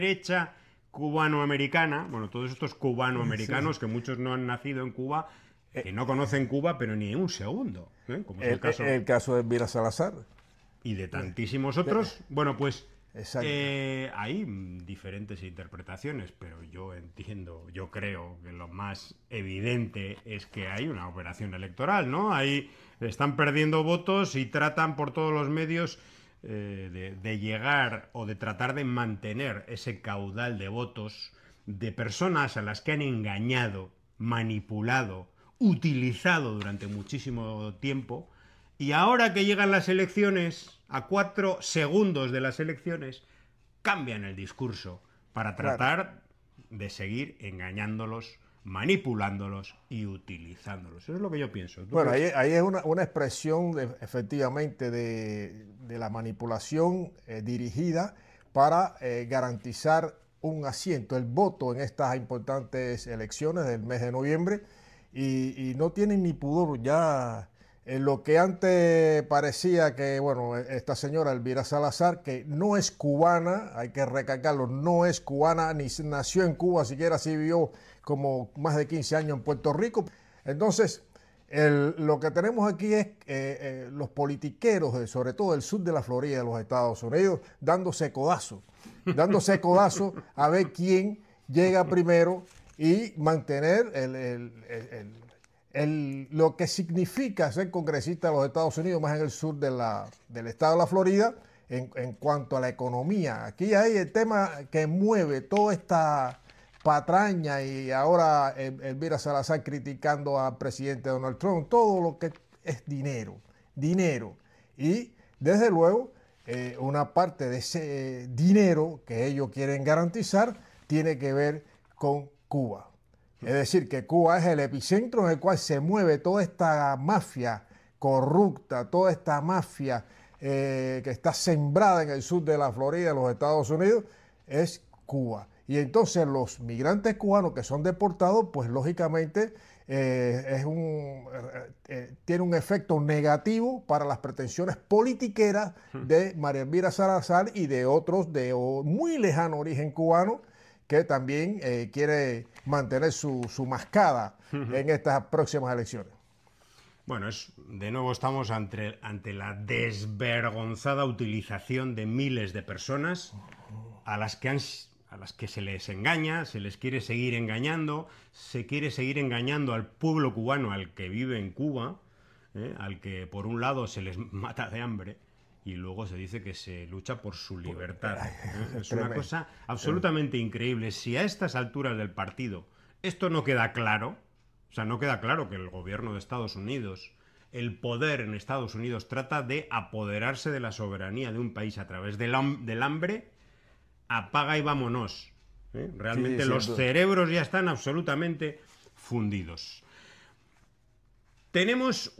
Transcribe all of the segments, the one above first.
derecha cubanoamericana, bueno, todos estos cubanoamericanos que muchos no han nacido en Cuba, que no conocen Cuba, pero ni un segundo, como es el caso de Elvira Salazar. Y de tantísimos otros. Bueno, pues hay diferentes interpretaciones, pero yo entiendo, yo creo que lo más evidente es que hay una operación electoral, ¿no? Ahí están perdiendo votos y tratan por todos los medios de llegar o de tratar de mantener ese caudal de votos de personas a las que han engañado, manipulado, utilizado durante muchísimo tiempo. Y ahora que llegan las elecciones, a 4 segundos de las elecciones, cambian el discurso para tratar de seguir engañándolos, manipulándolos y utilizándolos. Eso es lo que yo pienso. Bueno, ahí es una expresión efectivamente de la manipulación dirigida para garantizar un asiento, el voto en estas importantes elecciones del mes de noviembre, y no tienen ni pudor ya. Lo que antes parecía que, bueno, esta señora Elvira Salazar, que no es cubana, hay que recalcarlo, no es cubana, ni nació en Cuba, siquiera sí vivió como más de 15 años en Puerto Rico. Entonces, lo que tenemos aquí es los politiqueros, sobre todo del sur de la Florida de los Estados Unidos, dándose codazo a ver quién llega primero y mantener lo que significa ser congresista de los Estados Unidos, más en el sur del estado de la Florida, en cuanto a la economía. Aquí hay el tema que mueve toda esta patraña, y ahora Elvira Salazar criticando al presidente Donald Trump, todo lo que es dinero. Y desde luego, una parte de ese dinero que ellos quieren garantizar tiene que ver con Cuba. Es decir, que Cuba es el epicentro en el cual se mueve toda esta mafia corrupta, toda esta mafia que está sembrada en el sur de la Florida, en los Estados Unidos, es Cuba. Y entonces los migrantes cubanos que son deportados, pues lógicamente tiene un efecto negativo para las pretensiones politiqueras de María Elvira Salazar y de otros de muy lejano origen cubano, que también quiere mantener su mascada en estas próximas elecciones. Bueno, de nuevo estamos ante la desvergonzada utilización de miles de personas a las que se les engaña, se les quiere seguir engañando, se quiere seguir engañando al pueblo cubano, al que vive en Cuba, al que por un lado se les mata de hambre, y luego se dice que se lucha por su libertad. Es una cosa absolutamente increíble. Si a estas alturas del partido esto no queda claro, o sea, no queda claro que el gobierno de Estados Unidos, el poder en Estados Unidos, trata de apoderarse de la soberanía de un país a través del hambre, apaga y vámonos. Realmente los cerebros ya están absolutamente fundidos. Tenemos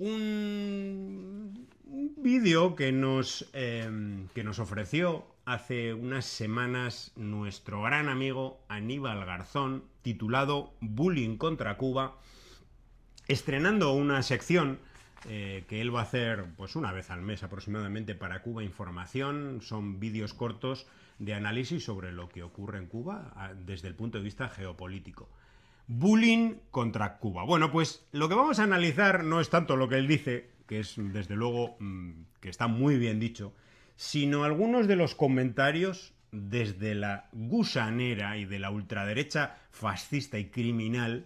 un vídeo que nos ofreció hace unas semanas nuestro gran amigo Aníbal Garzón, titulado Bullying contra Cuba, estrenando una sección que él va a hacer pues una vez al mes aproximadamente para Cuba Información. Son vídeos cortos de análisis sobre lo que ocurre en Cuba desde el punto de vista geopolítico. Bullying contra Cuba. Bueno, pues lo que vamos a analizar no es tanto lo que él dice, que es desde luego que está muy bien dicho, sino algunos de los comentarios desde la gusanera y de la ultraderecha fascista y criminal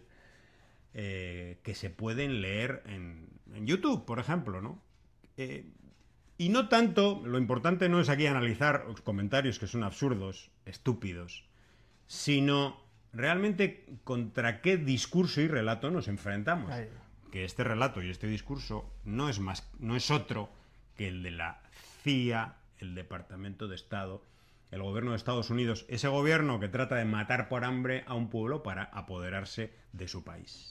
que se pueden leer en YouTube, por ejemplo, ¿no? Y no tanto, lo importante no es aquí analizar los comentarios que son absurdos, estúpidos, sino realmente contra qué discurso y relato nos enfrentamos. Que este relato y este discurso no es otro que el de la CIA, el Departamento de Estado, el gobierno de Estados Unidos, ese gobierno que trata de matar por hambre a un pueblo para apoderarse de su país.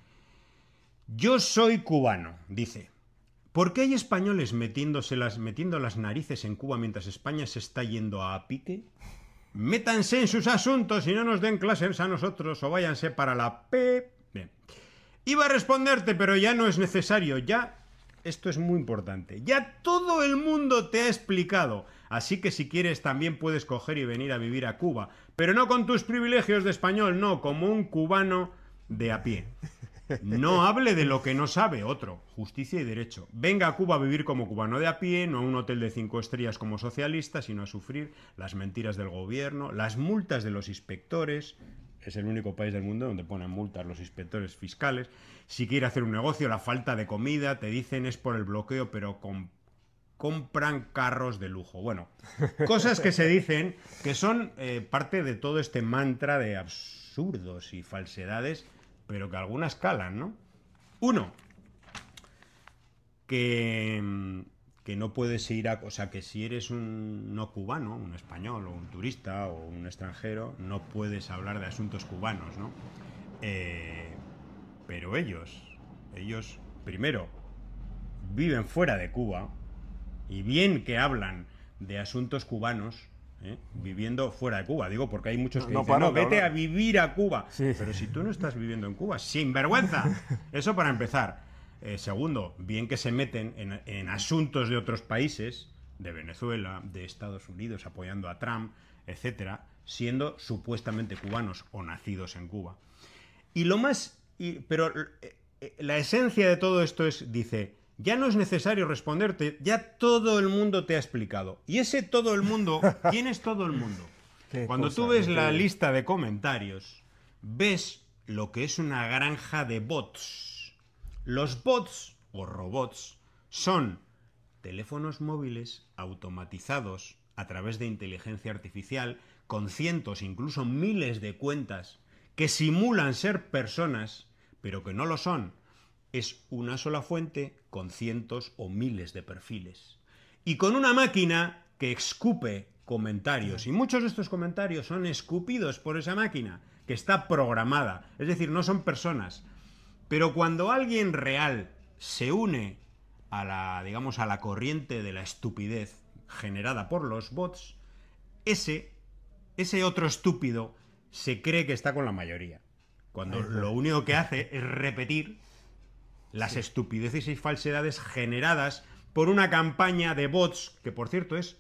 Yo soy cubano, dice. ¿Por qué hay españoles metiendo las narices en Cuba mientras España se está yendo a pique? Métanse en sus asuntos y no nos den clases a nosotros, o váyanse para la P. Bien. Iba a responderte, pero ya no es necesario. Ya esto es muy importante. Ya todo el mundo te ha explicado. Así que si quieres también puedes coger y venir a vivir a Cuba. Pero no con tus privilegios de español, no, como un cubano de a pie. No hable de lo que no sabe otro. Justicia y derecho. Venga a Cuba a vivir como cubano de a pie, no a un hotel de 5 estrellas como socialista, sino a sufrir las mentiras del gobierno, las multas de los inspectores. Es el único país del mundo donde ponen multas los inspectores fiscales. Si quiere hacer un negocio, la falta de comida, te dicen es por el bloqueo, pero compran carros de lujo. Bueno, cosas que se dicen que son parte de todo este mantra de absurdos y falsedades, pero que algunas calan, ¿no? Uno, que no puedes ir a... O sea, que si eres un no cubano, un español o un turista o un extranjero, no puedes hablar de asuntos cubanos, ¿no? Pero ellos, primero, viven fuera de Cuba y bien que hablan de asuntos cubanos, viviendo fuera de Cuba. Digo, porque hay muchos que dicen, no, vete a vivir a Cuba. Sí. Pero si tú no estás viviendo en Cuba, ¡sin vergüenza! Eso para empezar. Segundo, bien que se meten en asuntos de otros países, de Venezuela, de Estados Unidos, apoyando a Trump, etcétera, siendo supuestamente cubanos o nacidos en Cuba. Y lo más... pero la esencia de todo esto es, dice, ya no es necesario responderte, ya todo el mundo te ha explicado. Y ese todo el mundo, ¿quién es todo el mundo? Cuando tú ves la lista de comentarios, ves lo que es una granja de bots. Los bots o robots son teléfonos móviles automatizados a través de inteligencia artificial con cientos, incluso miles de cuentas que simulan ser personas, pero que no lo son. Es una sola fuente con cientos o miles de perfiles. Y con una máquina que escupe comentarios. Y muchos de estos comentarios son escupidos por esa máquina, que está programada. Es decir, no son personas. Pero cuando alguien real se une a la, digamos, a la corriente de la estupidez generada por los bots, ese otro estúpido se cree que está con la mayoría. Cuando lo único que hace es repetir las estupideces y falsedades generadas por una campaña de bots, que por cierto es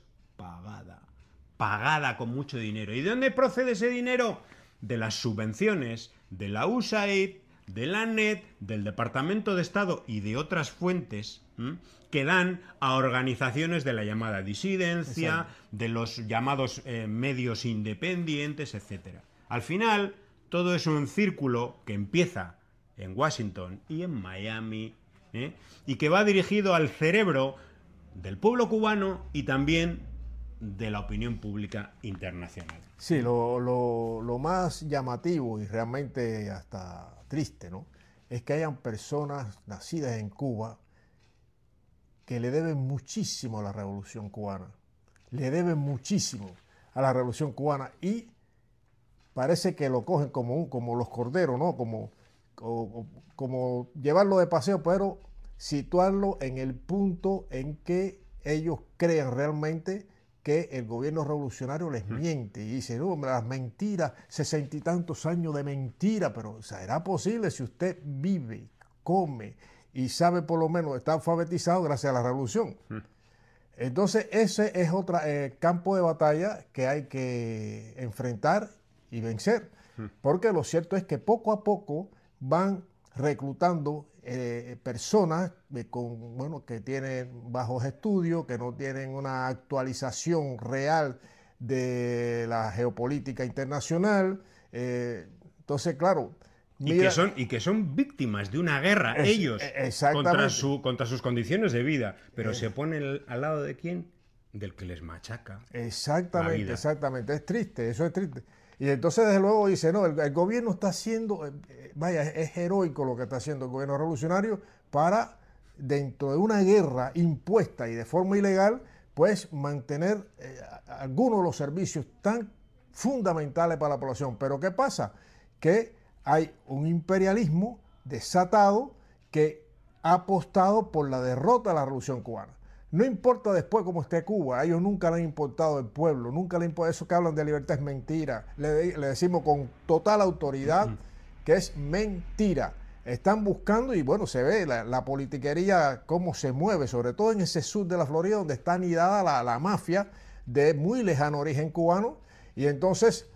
pagada con mucho dinero. ¿Y de dónde procede ese dinero? De las subvenciones de la USAID, de la NET, del Departamento de Estado y de otras fuentes que dan a organizaciones de la llamada disidencia, de los llamados medios independientes, etc. Al final, todo es un círculo que empieza en Washington y en Miami, y que va dirigido al cerebro del pueblo cubano y también de la opinión pública internacional. Sí, lo más llamativo y realmente hasta triste, ¿no?, es que hayan personas nacidas en Cuba que le deben muchísimo a la Revolución Cubana. Le deben muchísimo a la Revolución Cubana y parece que lo cogen como los corderos, ¿no? Como llevarlo de paseo, pero situarlo en el punto en que ellos crean realmente que el gobierno revolucionario les miente y dice, no, las mentiras, 60 y tantos años de mentira, pero ¿será posible si usted vive, come y sabe por lo menos, está alfabetizado gracias a la revolución? Entonces ese es otro campo de batalla que hay que enfrentar y vencer, porque lo cierto es que poco a poco van reclutando personas que tienen bajos estudios, que no tienen una actualización real de la geopolítica internacional. Entonces, claro... Mira, y que son víctimas de una guerra, ellos, contra sus condiciones de vida. Pero se ponen al lado de ¿quién? Del que les machaca. Exactamente, exactamente. Es triste, eso es triste. Y entonces, desde luego, dice, no, el gobierno está haciendo, es heroico lo que está haciendo el gobierno revolucionario para, dentro de una guerra impuesta y de forma ilegal, pues mantener algunos de los servicios tan fundamentales para la población. Pero ¿qué pasa? Que hay un imperialismo desatado que ha apostado por la derrota de la Revolución Cubana. No importa después cómo esté Cuba, a ellos nunca le han importado el pueblo, nunca le importa eso que hablan de libertad, es mentira. Le decimos con total autoridad que es mentira. están buscando, y bueno, se ve la politiquería, cómo se mueve, sobre todo en ese sur de la Florida, donde está anidada la mafia de muy lejano origen cubano, y entonces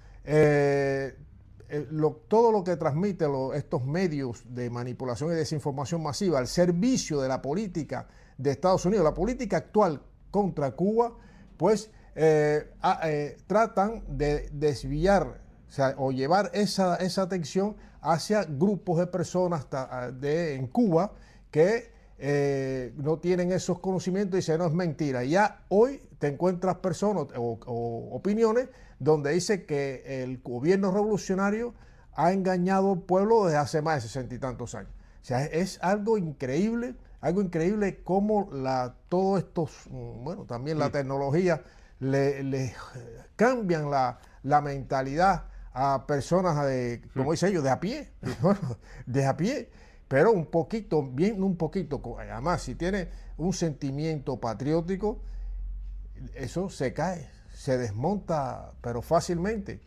todo lo que transmiten estos medios de manipulación y desinformación masiva al servicio de la política de Estados Unidos, la política actual contra Cuba, pues tratan de desviar, o llevar esa atención hacia grupos de personas en Cuba que no tienen esos conocimientos y dicen, no, es mentira. Ya hoy te encuentras personas o opiniones donde dice que el gobierno revolucionario ha engañado al pueblo desde hace más de 60 y tantos años. O sea, es algo increíble cómo todo estos, bueno, también la tecnología le cambian la mentalidad a personas como dicen ellos, de a pie, de a pie, pero un poquito, además, si tiene un sentimiento patriótico, eso se cae, se desmonta, pero fácilmente.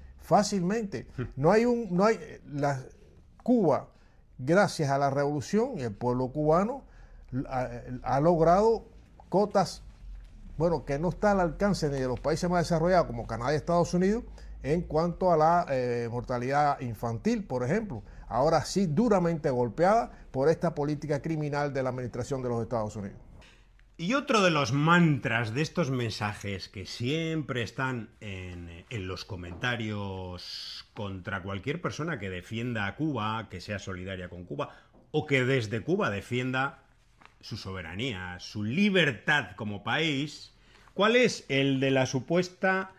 Cuba, gracias a la revolución y el pueblo cubano, ha logrado cotas, bueno, que no está al alcance ni de los países más desarrollados como Canadá y Estados Unidos, en cuanto a la mortalidad infantil, por ejemplo. Ahora sí, duramente golpeada por esta política criminal de la administración de los Estados Unidos. Y otro de los mantras de estos mensajes que siempre están en los comentarios contra cualquier persona que defienda a Cuba, que sea solidaria con Cuba, o que desde Cuba defienda su soberanía, su libertad como país, ¿cuál es? El de la supuesta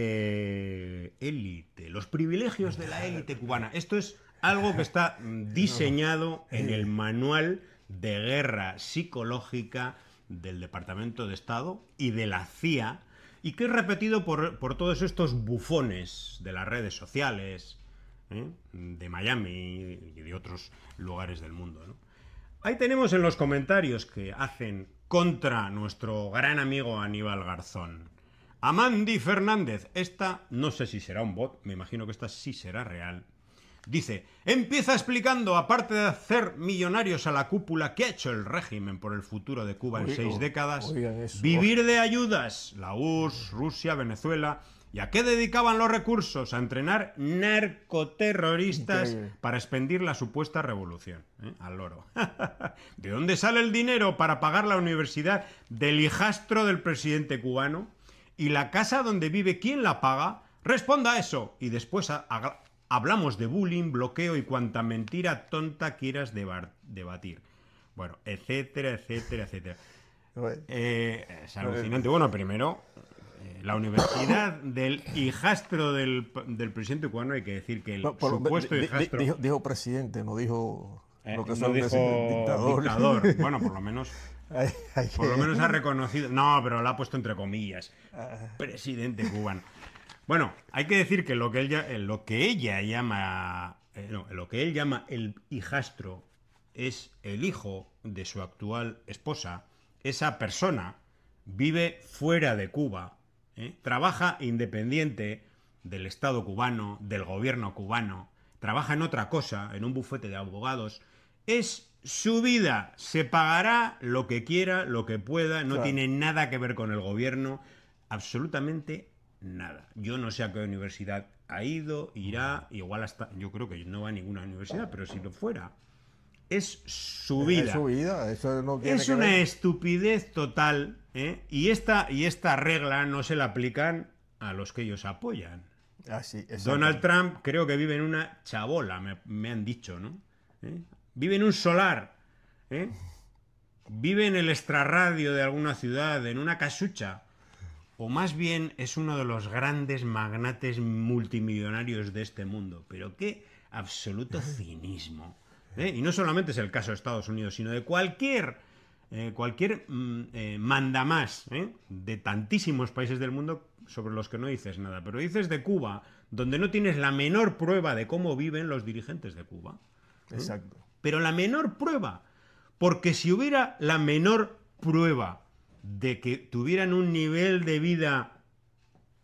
élite, los privilegios de la élite cubana. Esto es algo que está diseñado en el manual de guerra psicológica del Departamento de Estado y de la CIA, y que es repetido por todos estos bufones de las redes sociales, de Miami y de otros lugares del mundo, ¿no? Ahí tenemos en los comentarios que hacen contra nuestro gran amigo Aníbal Garzón. Amandi Fernández, esta no sé si será un bot, me imagino que esta sí será real. Dice, empieza explicando, aparte de hacer millonarios a la cúpula, ¿qué ha hecho el régimen por el futuro de Cuba en 6 décadas? Vivir de ayudas, la URSS, Rusia, Venezuela. ¿Y a qué dedicaban los recursos? A entrenar narcoterroristas para expandir la supuesta revolución. Al loro. ¿De dónde sale el dinero para pagar la universidad del hijastro del presidente cubano? ¿Y la casa donde vive quién la paga? Responda a eso. Y después hablamos de bullying, bloqueo y cuanta mentira tonta quieras debatir. Bueno, etcétera, etcétera, etcétera. Es alucinante. Bueno, primero, la universidad del hijastro del presidente cubano, hay que decir que el supuesto hijastro... Dijo presidente, no dijo lo que no dijo dictador. Bueno, por lo menos ha reconocido... No, pero lo ha puesto entre comillas. Presidente cubano. Bueno, hay que decir que lo que él llama el hijastro es el hijo de su actual esposa. Esa persona vive fuera de Cuba, trabaja independiente del Estado cubano, del gobierno cubano, trabaja en otra cosa, en un bufete de abogados. Es su vida, se pagará lo que quiera, lo que pueda, no tiene nada que ver con el gobierno, absolutamente nada. Yo no sé a qué universidad ha ido, irá, igual hasta... Yo creo que no va a ninguna universidad, pero si lo fuera, es su vida. Es su vida, eso no tiene es una estupidez total, y esta regla no se la aplican a los que ellos apoyan. Donald Trump creo que vive en una chabola, me han dicho, ¿no? Vive en un solar, vive en el extrarradio de alguna ciudad, en una casucha. O más bien es uno de los grandes magnates multimillonarios de este mundo. Pero qué absoluto cinismo. Y no solamente es el caso de Estados Unidos, sino de cualquier mandamás de tantísimos países del mundo sobre los que no dices nada. Pero dices de Cuba, donde no tienes la menor prueba de cómo viven los dirigentes de Cuba. Exacto. Pero la menor prueba. Porque si hubiera la menor prueba de que tuvieran un nivel de vida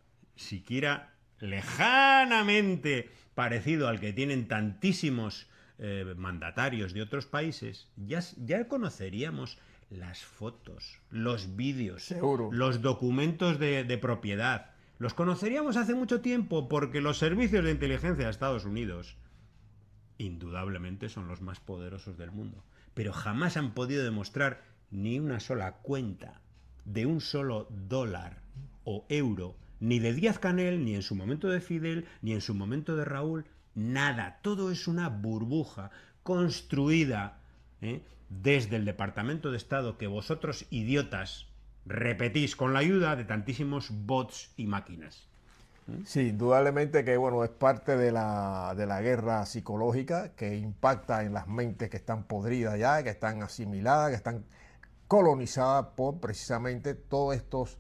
siquiera lejanamente parecido al que tienen tantísimos mandatarios de otros países, ya conoceríamos las fotos, los vídeos, Seguro. los documentos de propiedad. Los conoceríamos hace mucho tiempo porque los servicios de inteligencia de Estados Unidos indudablemente son los más poderosos del mundo, pero jamás han podido demostrar ni una sola cuenta de un solo dólar o euro, ni de Díaz-Canel, ni en su momento de Fidel, ni en su momento de Raúl, nada. Todo es una burbuja construida desde el Departamento de Estado que vosotros, idiotas, repetís con la ayuda de tantísimos bots y máquinas. Sí, indudablemente que bueno, es parte de la guerra psicológica que impacta en las mentes que están podridas ya, que están asimiladas, que están colonizadas por precisamente todos estos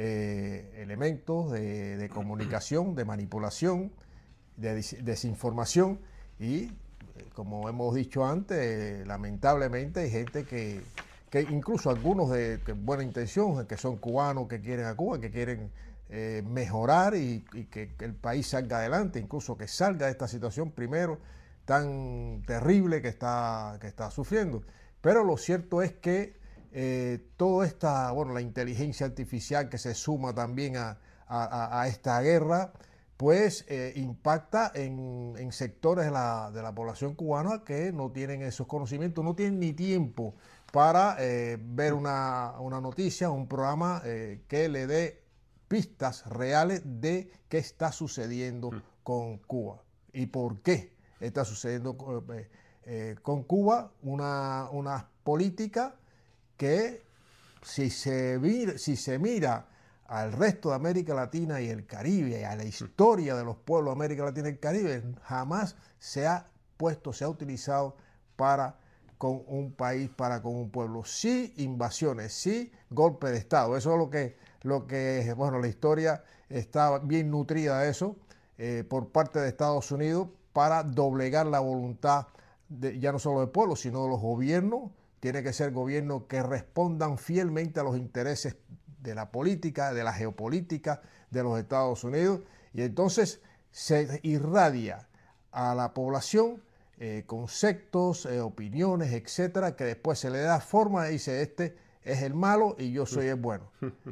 elementos de comunicación, de manipulación, de desinformación y como hemos dicho antes, lamentablemente hay gente que incluso algunos de buena intención, que son cubanos, que quieren a Cuba, que quieren mejorar y que el país salga adelante, incluso que salga de esta situación primero tan terrible que está sufriendo. Pero lo cierto es que toda esta, bueno, la inteligencia artificial que se suma también a esta guerra, pues impacta en sectores de la población cubana que no tienen esos conocimientos, no tienen ni tiempo para ver una noticia, un programa que le dé pistas reales de qué está sucediendo con Cuba y por qué está sucediendo con Cuba una política que si se mira al resto de América Latina y el Caribe, a la historia de los pueblos de América Latina y el Caribe, jamás se ha utilizado con un país, con un pueblo. Sí invasiones, sí golpe de Estado. Eso es lo que bueno, la historia está bien nutrida de eso por parte de Estados Unidos para doblegar la voluntad ya no solo del pueblo, sino de los gobiernos. Tiene que ser gobiernos que respondan fielmente a los intereses de la política, de la geopolítica de los Estados Unidos, y entonces se irradia a la población conceptos, opiniones, etcétera, que después se le da forma y dice, este es el malo y yo soy el bueno.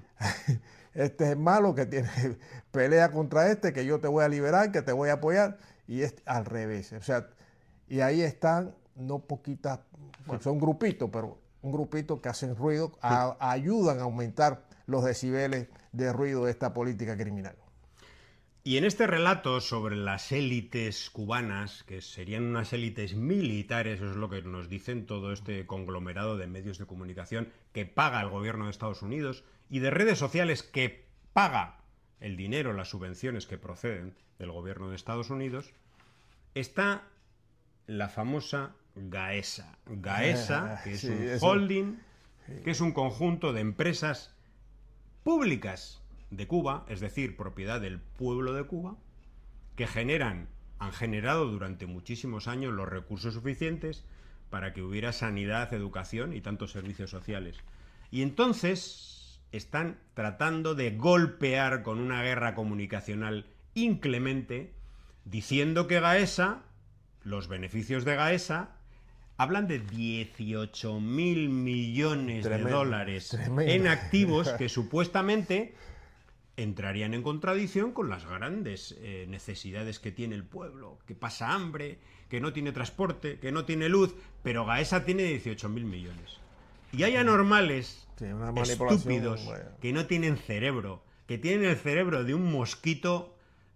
Este es el malo que tiene pelea contra este, que yo te voy a liberar, que te voy a apoyar, y es al revés. O sea, y ahí están, no poquitas, bueno, son grupitos, pero un grupito que hacen ruido, ayudan a aumentar los decibeles de ruido de esta política criminal. Y en este relato sobre las élites cubanas, que serían unas élites militares, eso es lo que nos dicen todo este conglomerado de medios de comunicación que paga el gobierno de Estados Unidos y de redes sociales que paga el dinero, las subvenciones que proceden del gobierno de Estados Unidos, está la famosa Gaesa. Gaesa, que es sí, un eso. holding, que es un conjunto de empresas públicas de Cuba, es decir, propiedad del pueblo de Cuba, que han generado durante muchísimos años los recursos suficientes para que hubiera sanidad, educación y tantos servicios sociales. Y entonces están tratando de golpear con una guerra comunicacional inclemente, diciendo que Gaesa, los beneficios de Gaesa, hablan de 18.000 millones de dólares en activos que supuestamente entrarían en contradicción con las grandes necesidades que tiene el pueblo, que pasa hambre, que no tiene transporte, que no tiene luz, pero Gaesa tiene 18.000 millones. Y hay anormales, estúpidos, que no tienen cerebro, que tienen el cerebro de un mosquito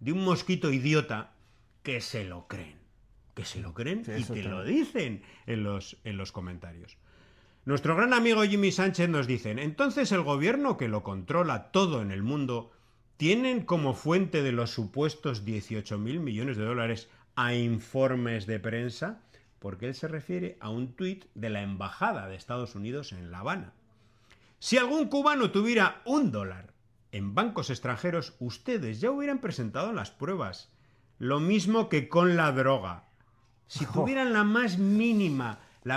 idiota, que se lo creen. Que se lo creen y te lo dicen en los comentarios. Nuestro gran amigo Jimmy Sánchez nos dice, entonces el gobierno que lo controla todo en el mundo tienen como fuente de los supuestos 18.000 millones de dólares a informes de prensa, porque él se refiere a un tuit de la Embajada de Estados Unidos en La Habana. Si algún cubano tuviera $1 en bancos extranjeros, ustedes ya hubieran presentado las pruebas. Lo mismo que con la droga. Si tuvieran la más mínima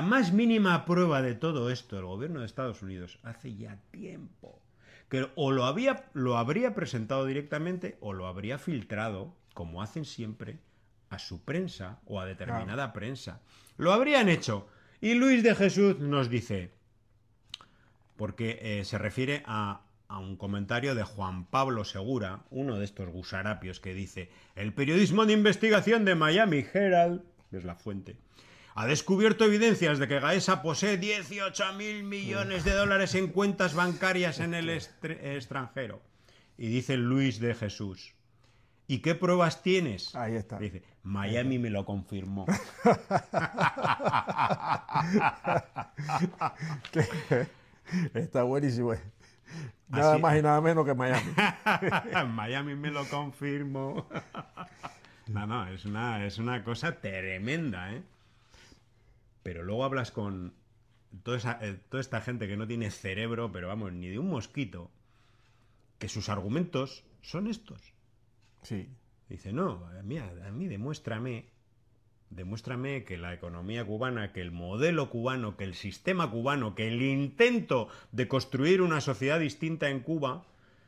prueba de todo esto, el gobierno de Estados Unidos hace ya tiempo que o lo habría presentado directamente o lo habría filtrado, como hacen siempre, a su prensa o a determinada prensa. Lo habrían hecho. Y Luis de Jesús nos dice, porque se refiere a un comentario de Juan Pablo Segura, uno de estos gusarapios, que dice: el periodismo de investigación de Miami Herald, que es la fuente, ha descubierto evidencias de que Gaesa posee 18.000 millones de dólares en cuentas bancarias en el extranjero. Y dice Luis de Jesús: ¿y qué pruebas tienes? Ahí está. Dice: Miami me lo confirmó. Está buenísimo. Nada más y nada menos que Miami. Miami me lo confirmó. No, es una cosa tremenda, ¿eh? Pero luego hablas con toda esta gente que no tiene cerebro, pero vamos, ni de un mosquito, que sus argumentos son estos. Sí. Dice: no, a mí demuéstrame que la economía cubana, que el modelo cubano, que el sistema cubano, que el intento de construir una sociedad distinta en Cuba,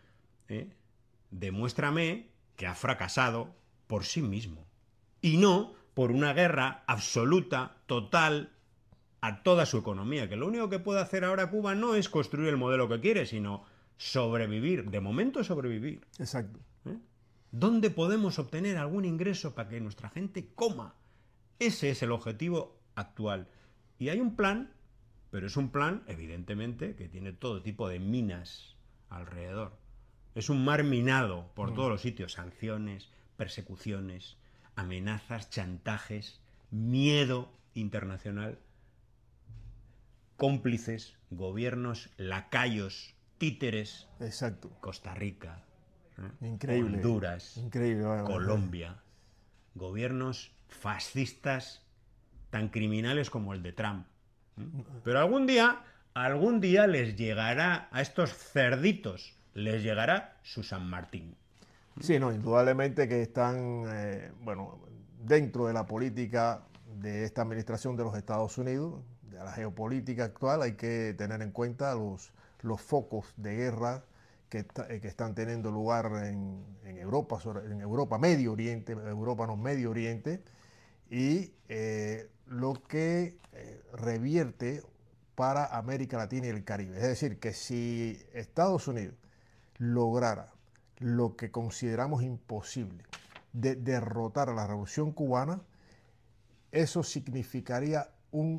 demuéstrame que ha fracasado por sí mismo. Y no por una guerra absoluta, total, a toda su economía. Que lo único que puede hacer ahora Cuba no es construir el modelo que quiere, sino sobrevivir. De momento sobrevivir. Exacto. ¿Dónde podemos obtener algún ingreso para que nuestra gente coma? Ese es el objetivo actual. Y hay un plan, pero es un plan, evidentemente, que tiene todo tipo de minas alrededor. Es un mar minado por todos los sitios. Sanciones, persecuciones, amenazas, chantajes, miedo internacional, cómplices, gobiernos, lacayos, títeres. Exacto. Costa Rica, Increíble. Honduras, Increíble. Colombia, gobiernos fascistas tan criminales como el de Trump. Pero algún día les llegará a estos cerditos, les llegará su San Martín. Sí, no, indudablemente que están, dentro de la política de esta administración de los Estados Unidos, de la geopolítica actual, hay que tener en cuenta los focos de guerra que están teniendo lugar en Europa, en Europa, Medio Oriente, Medio Oriente, y lo que revierte para América Latina y el Caribe. Es decir, que si Estados Unidos lograra lo que consideramos imposible, de derrotar a la Revolución Cubana, eso significaría un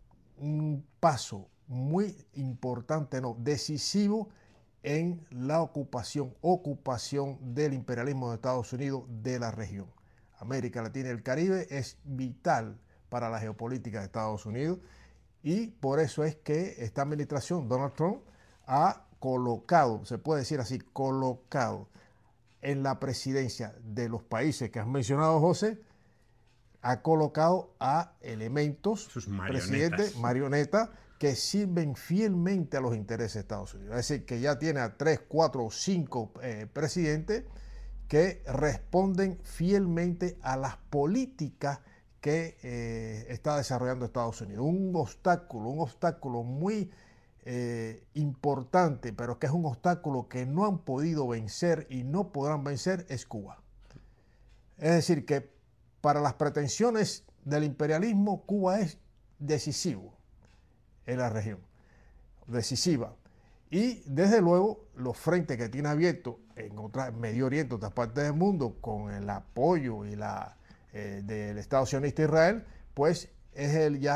paso muy importante, no, decisivo en la ocupación del imperialismo de Estados Unidos de la región. América Latina y el Caribe es vital para la geopolítica de Estados Unidos y por eso es que esta administración, Donald Trump, ha colocado, se puede decir así, colocado en la presidencia de los países que has mencionado, José, ha colocado a elementos, sus marionetas, presidentes, marionetas, que sirven fielmente a los intereses de Estados Unidos. Es decir, que ya tiene a 3, 4 o 5 presidentes que responden fielmente a las políticas que está desarrollando Estados Unidos. Un obstáculo muy importante, pero que es un obstáculo que no han podido vencer y no podrán vencer, es Cuba. Es decir, que para las pretensiones del imperialismo, Cuba es decisivo en la región, decisiva. Y desde luego los frentes que tiene abiertos en Medio Oriente, otras partes del mundo, con el apoyo y del Estado sionista Israel, pues es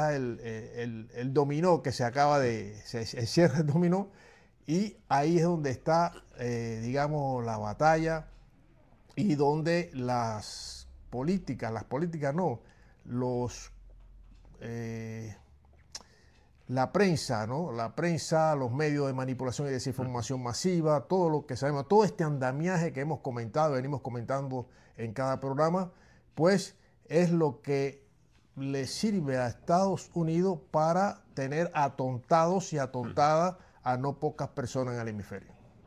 el dominó que se acaba se cierra el dominó, y ahí es donde está, digamos, la batalla, y donde la prensa, ¿no? La prensa, los medios de manipulación y desinformación masiva, todo lo que sabemos, todo este andamiaje que hemos comentado, venimos comentando en cada programa, pues es lo que le sirve a Estados Unidos para tener atontados y atontadas a no pocas personas en el hemisferio.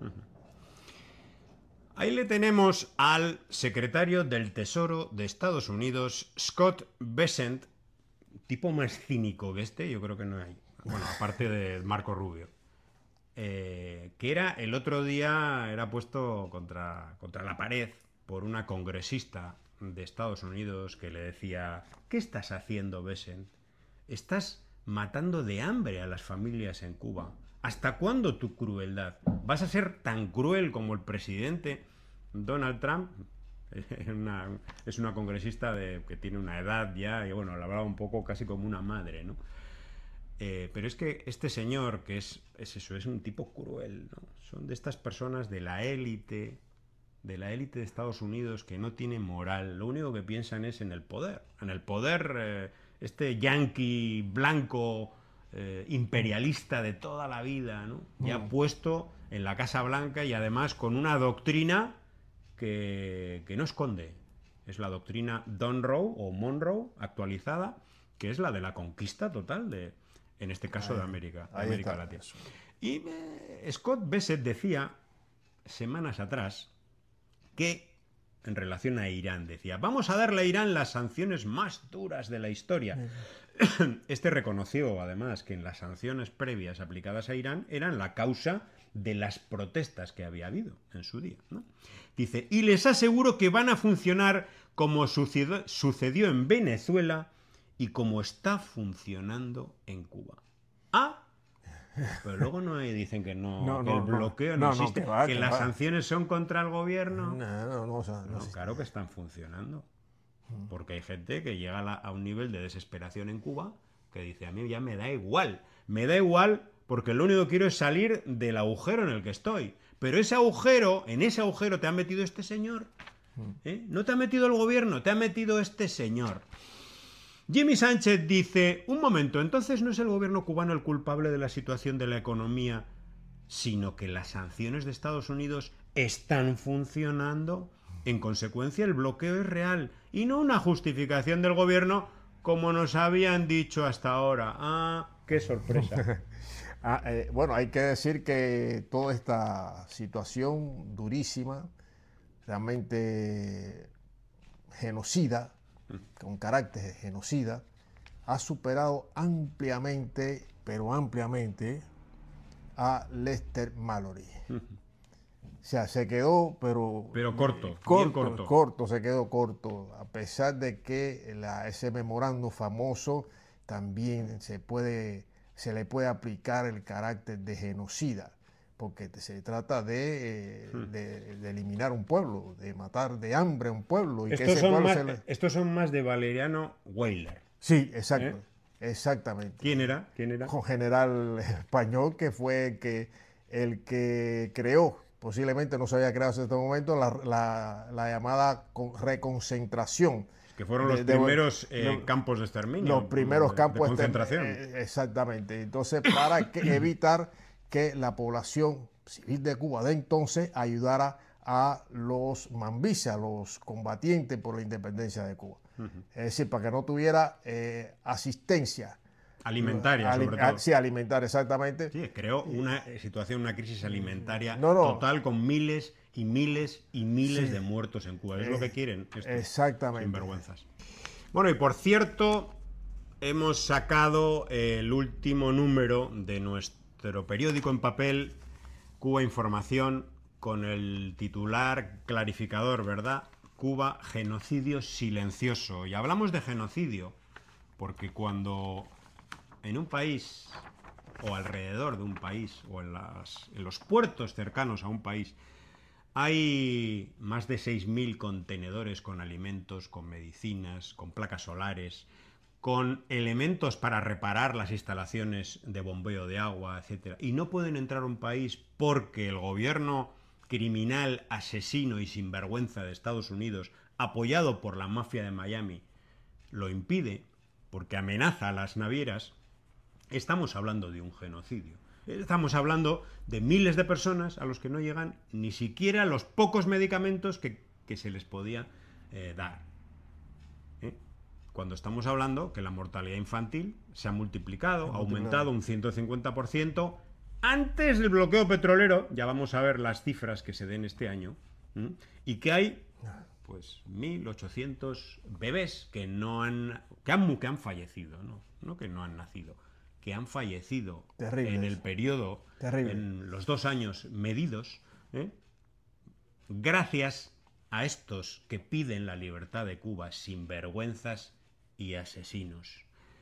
Ahí le tenemos al secretario del Tesoro de Estados Unidos, Scott Bessent, tipo más cínico que este, yo creo que no hay. Bueno, aparte de Marco Rubio. Que el otro día era puesto contra la pared por una congresista de Estados Unidos que le decía: ¿qué estás haciendo, Bessent? Estás matando de hambre a las familias en Cuba. ¿Hasta cuándo tu crueldad? ¿Vas a ser tan cruel como el presidente Donald Trump? Es una congresista que tiene una edad ya, y bueno, la hablaba un poco casi como una madre, ¿no? Pero es que este señor, que es eso, es un tipo cruel, ¿no? Son de estas personas de la élite de Estados Unidos, que no tienen moral, lo único que piensan es en el poder, este yanqui blanco, imperialista de toda la vida, ¿no? Ya puesto en la Casa Blanca, y además con una doctrina que no esconde. Es la doctrina Monroe actualizada, que es la de la conquista total en este caso de América Latina. Y Scott Bessent decía semanas atrás que, en relación a Irán, decía: vamos a darle a Irán las sanciones más duras de la historia. Este reconoció además que en las sanciones previas aplicadas a Irán eran la causa de las protestas que había habido en su día, ¿no? Dice: y les aseguro que van a funcionar como sucedió en Venezuela y como está funcionando en Cuba. Pero luego dicen que no, que el bloqueo no existe, que las sanciones son contra el gobierno. No, claro que están funcionando. Porque hay gente que llega a un nivel de desesperación en Cuba que dice: a mí ya me da igual porque lo único que quiero es salir del agujero en el que estoy. Pero en ese agujero te ha metido este señor. No te ha metido el gobierno, te ha metido este señor. Jimmy Sánchez dice: un momento, entonces no es el gobierno cubano el culpable de la situación de la economía, sino que las sanciones de Estados Unidos están funcionando. En consecuencia, el bloqueo es real y no una justificación del gobierno, como nos habían dicho hasta ahora. ¡Qué sorpresa! Bueno, hay que decir que toda esta situación durísima, realmente genocida, con carácter genocida, ha superado ampliamente, pero ampliamente, a Lester Mallory. O sea, se quedó, pero corto, se quedó corto, a pesar de que ese memorando famoso también se le puede aplicar el carácter de genocida, porque se trata de eliminar un pueblo, de matar de hambre a un pueblo. Y estos son más de Valeriano Weyler. Sí, exacto. Exactamente. ¿Quién era? Un general español que fue el que creó, posiblemente no se había creado hasta este momento, la llamada reconcentración. Que fueron los primeros campos de exterminio. Los primeros campos de concentración. Exactamente. Entonces, para evitar que la población civil de Cuba de entonces ayudara a los mambisas, a los combatientes por la independencia de Cuba. Es decir, para que no tuviera asistencia alimentaria, sobre todo. Sí, alimentaria, exactamente. Sí, creó una crisis alimentaria total, con miles y miles y miles de muertos en Cuba. Es lo que quieren estos sinvergüenzas. Bueno, y por cierto, hemos sacado el último número de nuestro periódico en papel, Cuba Información, con el titular clarificador, ¿verdad? Cuba, genocidio silencioso. Y hablamos de genocidio porque cuando en un país, o alrededor de un país, o en los puertos cercanos a un país, hay más de 6.000 contenedores con alimentos, con medicinas, con placas solares, con elementos para reparar las instalaciones de bombeo de agua, etc. Y no pueden entrar a un país porque el gobierno criminal, asesino y sinvergüenza de Estados Unidos, apoyado por la mafia de Miami, lo impide porque amenaza a las navieras. Estamos hablando de un genocidio. Estamos hablando de miles de personas a los que no llegan ni siquiera los pocos medicamentos que se les podía dar. Cuando estamos hablando que la mortalidad infantil se ha multiplicado, ha aumentado un 150%, antes del bloqueo petrolero, ya vamos a ver las cifras que se den este año, y que hay pues 1.800 bebés que han fallecido, no que no han nacido, que han fallecido en el periodo, en los 2 años medidos, gracias a estos que piden la libertad de Cuba, sinvergüenzas y asesinos.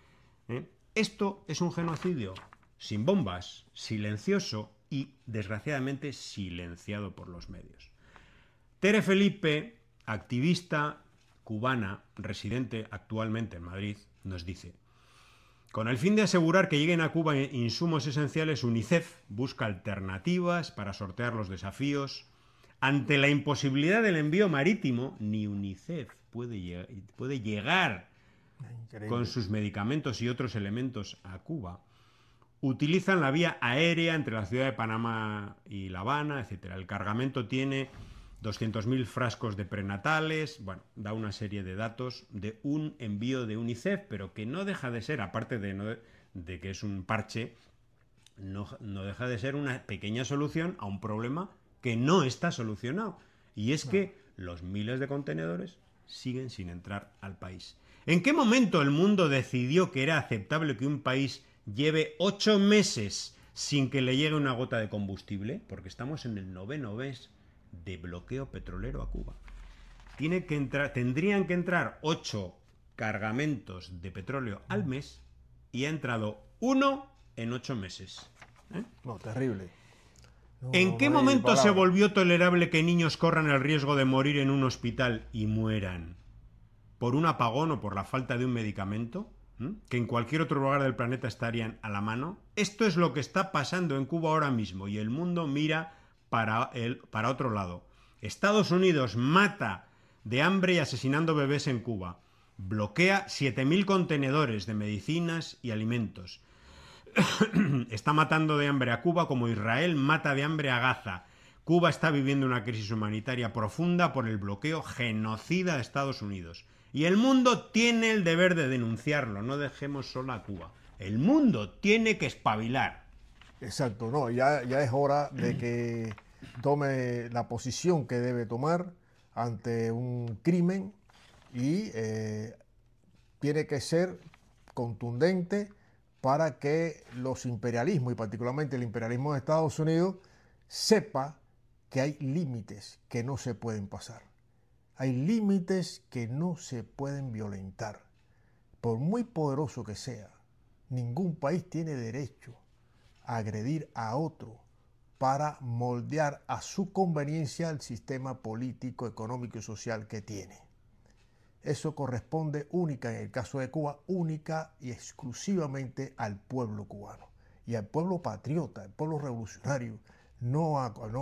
Esto es un genocidio sin bombas, silencioso y, desgraciadamente, silenciado por los medios. Tere Felipe, activista cubana, residente actualmente en Madrid, nos dice: con el fin de asegurar que lleguen a Cuba insumos esenciales, UNICEF busca alternativas para sortear los desafíos. Ante la imposibilidad del envío marítimo, ni UNICEF puede llegar con sus medicamentos y otros elementos a Cuba. Utilizan la vía aérea entre la ciudad de Panamá y La Habana, etc. El cargamento tiene 200.000 frascos de prenatales. Bueno, da una serie de datos de un envío de UNICEF, pero que no deja de ser, aparte de que es un parche, no deja de ser una pequeña solución a un problema que no está solucionado. Y es que los miles de contenedores siguen sin entrar al país. ¿En qué momento el mundo decidió que era aceptable que un país lleve 8 meses sin que le llegue una gota de combustible? Porque estamos en el 9º mes de bloqueo petrolero a Cuba. Tendrían que entrar 8 cargamentos de petróleo al mes y ha entrado 1 en 8 meses. No, terrible. ¿En qué momento se volvió tolerable que niños corran el riesgo de morir en un hospital y mueran por un apagón o por la falta de un medicamento que en cualquier otro lugar del planeta estarían a la mano? Esto es lo que está pasando en Cuba ahora mismo y el mundo mira para otro lado. Estados Unidos mata de hambre y asesinando bebés en Cuba. Bloquea 7.000 contenedores de medicinas y alimentos. Está matando de hambre a Cuba como Israel mata de hambre a Gaza. Cuba está viviendo una crisis humanitaria profunda por el bloqueo genocida de Estados Unidos. Y el mundo tiene el deber de denunciarlo. No dejemos sola a Cuba. El mundo tiene que espabilar. Exacto, no, ya es hora de que tome la posición que debe tomar ante un crimen y tiene que ser contundente para que los imperialismos, y particularmente el imperialismo de Estados Unidos, sepa que hay límites que no se pueden pasar. Hay límites que no se pueden violentar. Por muy poderoso que sea, ningún país tiene derecho a agredir a otro para moldear a su conveniencia el sistema político, económico y social que tiene. Eso corresponde única, en el caso de Cuba, única y exclusivamente al pueblo cubano y al pueblo patriota, al pueblo revolucionario, no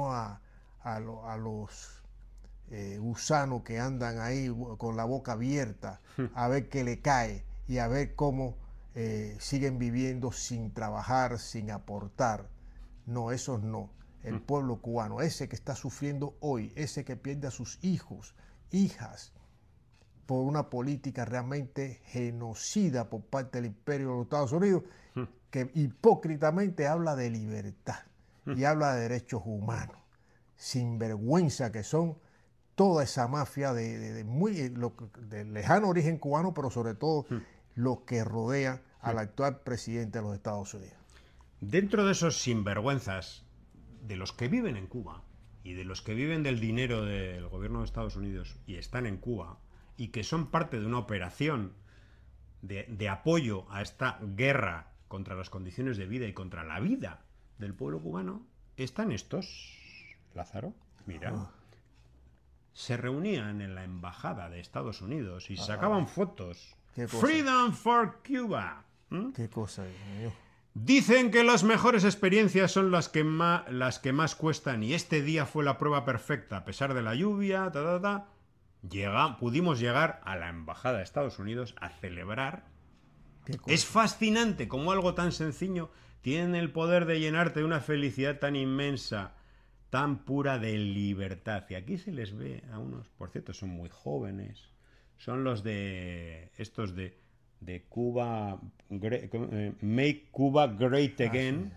a los gusanos que andan ahí con la boca abierta a ver qué le cae y a ver cómo siguen viviendo sin trabajar, sin aportar. No, esos no. El pueblo cubano, ese que está sufriendo hoy, ese que pierde a sus hijos, hijas, por una política realmente genocida por parte del imperio de los Estados Unidos, que hipócritamente habla de libertad y habla de derechos humanos, sin vergüenza que son toda esa mafia de lejano origen cubano, pero sobre todo lo que rodea al actual presidente de los Estados Unidos. Dentro de esos sinvergüenzas, de los que viven en Cuba y de los que viven del dinero del gobierno de Estados Unidos y están en Cuba, y que son parte de una operación de apoyo a esta guerra contra las condiciones de vida y contra la vida del pueblo cubano, están estos, Lázaro, mira, se reunían en la embajada de Estados Unidos y sacaban fotos. Freedom for Cuba. ¿Qué cosa, Dios mío? Dicen que las mejores experiencias son las que más cuestan y este día fue la prueba perfecta, a pesar de la lluvia, pudimos llegar a la embajada de Estados Unidos a celebrar. Es fascinante cómo algo tan sencillo tiene el poder de llenarte de una felicidad tan inmensa, tan pura de libertad. Y aquí se les ve a unos, por cierto, son muy jóvenes, son los de estos de Cuba, Make Cuba Great Again.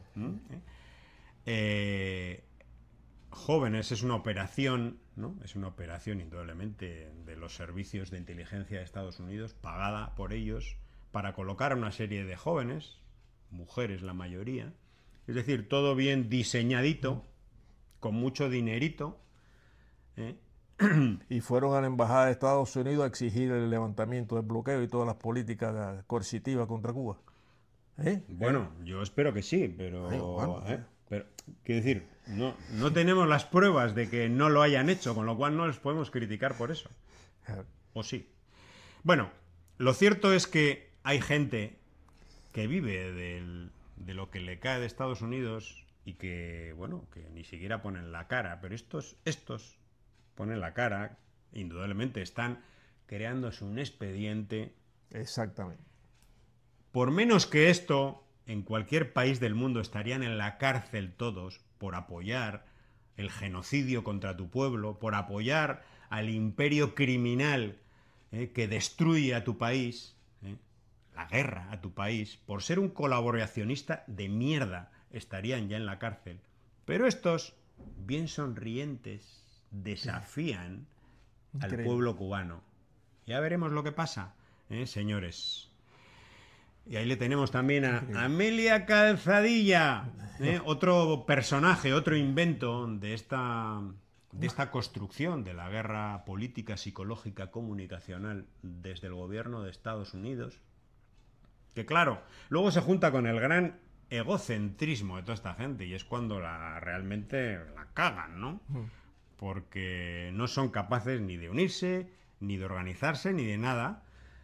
Jóvenes, es una operación, ¿no? Es una operación indudablemente de los servicios de inteligencia de Estados Unidos, pagada por ellos, para colocar a una serie de jóvenes, mujeres la mayoría, es decir, todo bien diseñadito, con mucho dinerito, y fueron a la embajada de Estados Unidos a exigir el levantamiento del bloqueo y todas las políticas coercitivas contra Cuba. Bueno, yo espero que sí, pero... Pero, quiero decir, no tenemos las pruebas de que no lo hayan hecho, con lo cual no les podemos criticar por eso. ¿O sí? Bueno, lo cierto es que hay gente que vive de lo que le cae de Estados Unidos y que, bueno, que ni siquiera ponen la cara, pero estos ponen la cara, indudablemente están creándose un expediente. Exactamente. Por menos que esto, en cualquier país del mundo estarían en la cárcel todos por apoyar el genocidio contra tu pueblo, por apoyar al imperio criminal que destruye a tu país, la guerra a tu país, por ser un colaboracionista de mierda, estarían ya en la cárcel. Pero estos, bien sonrientes, desafían al pueblo cubano. Ya veremos lo que pasa, señores. Y ahí le tenemos también a Amelia Calzadilla, otro personaje, otro invento de esta construcción de la guerra política, psicológica, comunicacional desde el gobierno de Estados Unidos, que claro, luego se junta con el gran egocentrismo de toda esta gente y es cuando realmente la cagan, ¿no? Porque no son capaces ni de unirse, ni de organizarse, ni de nada.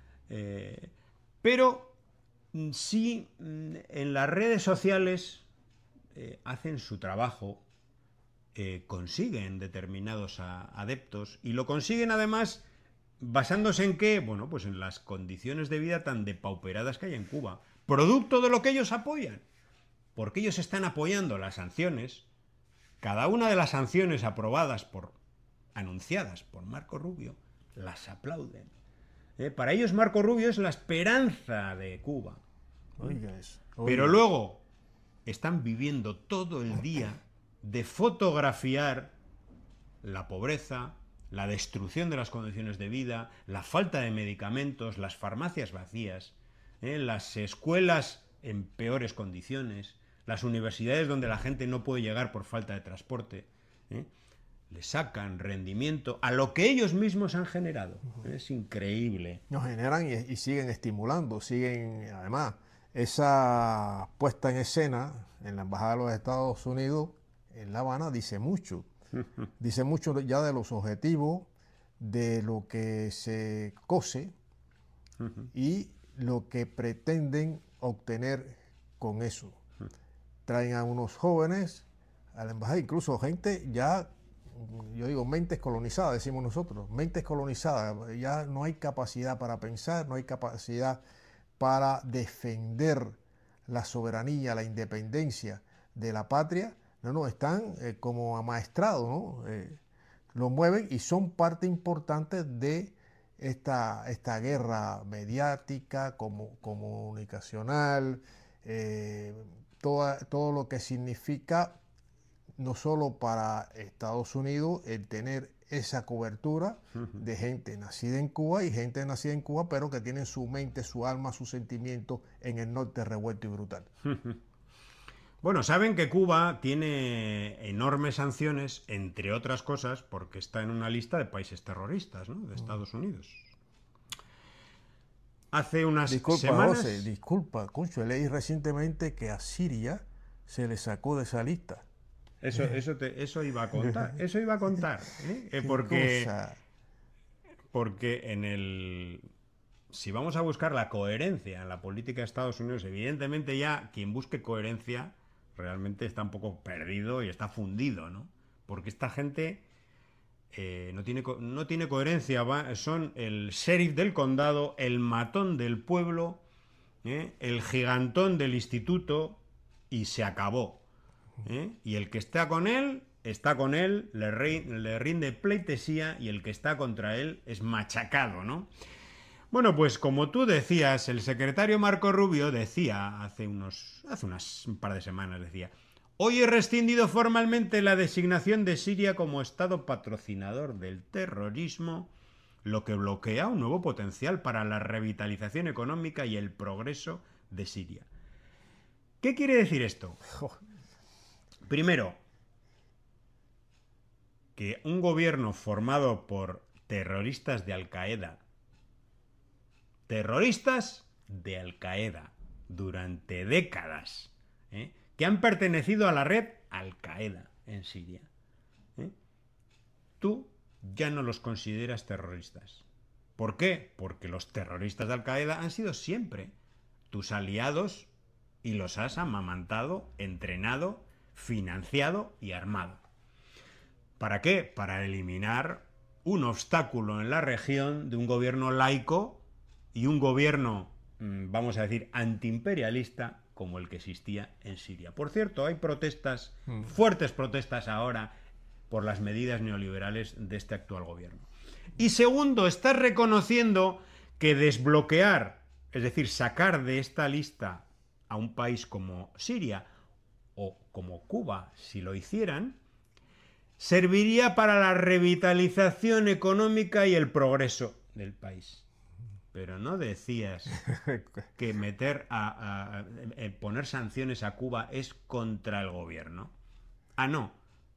Pero sí, en las redes sociales hacen su trabajo, consiguen determinados adeptos y lo consiguen además basándose en qué, bueno, pues en las condiciones de vida tan depauperadas que hay en Cuba, producto de lo que ellos apoyan, porque ellos están apoyando las sanciones, cada una de las sanciones anunciadas por Marco Rubio, las aplauden. Para ellos Marco Rubio es la esperanza de Cuba. Oiga eso. Pero luego están viviendo todo el día de fotografiar la pobreza, la destrucción de las condiciones de vida, la falta de medicamentos, las farmacias vacías, las escuelas en peores condiciones, las universidades donde la gente no puede llegar por falta de transporte. Le sacan rendimiento a lo que ellos mismos han generado. Es increíble. Nos generan y siguen estimulando, además, esa puesta en escena en la Embajada de los Estados Unidos en La Habana dice mucho. Dice mucho ya de los objetivos, de lo que se cose y lo que pretenden obtener con eso. Traen a unos jóvenes a la embajada, incluso gente ya, yo digo, mentes colonizadas, decimos nosotros, mentes colonizadas, ya no hay capacidad para pensar, no hay capacidad para defender la soberanía, la independencia de la patria. No, están como amaestrados, ¿no? Lo mueven y son parte importante de esta guerra mediática, comunicacional, todo lo que significa no solo para Estados Unidos el tener esa cobertura de gente nacida en Cuba y gente nacida en Cuba, pero que tienen su mente, su alma, sus sentimientos en el norte revuelto y brutal. Bueno, saben que Cuba tiene enormes sanciones, entre otras cosas, porque está en una lista de países terroristas, ¿no? De Estados Unidos. Hace unas semanas... José, disculpa, concho, leí recientemente que a Siria se le sacó de esa lista. Eso iba a contar, porque si vamos a buscar la coherencia en la política de Estados Unidos, evidentemente ya quien busque coherencia realmente está un poco perdido y está fundido, ¿no? Porque esta gente no tiene coherencia, son el sheriff del condado, el matón del pueblo, el gigantón del instituto y se acabó. Y el que está con él, le rinde pleitesía y el que está contra él es machacado, ¿no? Bueno, pues como tú decías, el secretario Marco Rubio decía hace un par de semanas, decía: hoy he rescindido formalmente la designación de Siria como Estado patrocinador del terrorismo, lo que bloquea un nuevo potencial para la revitalización económica y el progreso de Siria. ¿Qué quiere decir esto? Primero, que un gobierno formado por terroristas de Al-Qaeda, durante décadas, que han pertenecido a la red Al-Qaeda en Siria, tú ya no los consideras terroristas. ¿Por qué? Porque los terroristas de Al-Qaeda han sido siempre tus aliados y los has amamantado, entrenado, financiado y armado. ¿Para qué? Para eliminar un obstáculo en la región de un gobierno laico y un gobierno, vamos a decir, antiimperialista como el que existía en Siria. Por cierto, hay protestas, fuertes protestas ahora por las medidas neoliberales de este actual gobierno. Y segundo, estás reconociendo que desbloquear, es decir, sacar de esta lista a un país como Siria o como Cuba, si lo hicieran, serviría para la revitalización económica y el progreso del país. Pero no decías que poner sanciones a Cuba es contra el gobierno. Ah, no.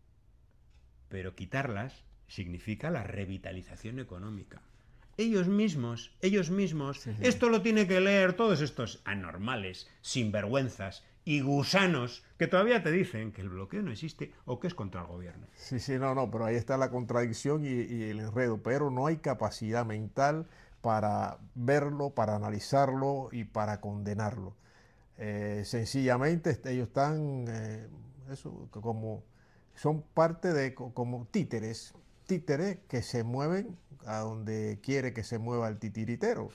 Pero quitarlas significa la revitalización económica. Ellos mismos, esto lo tiene que leer todos estos anormales, sinvergüenzas y gusanos que todavía te dicen que el bloqueo no existe o que es contra el gobierno. Sí, no, pero ahí está la contradicción y el enredo, pero no hay capacidad mental para verlo, para analizarlo y para condenarlo. Sencillamente ellos están, como son parte de como títeres que se mueven a donde quiere que se mueva el titiritero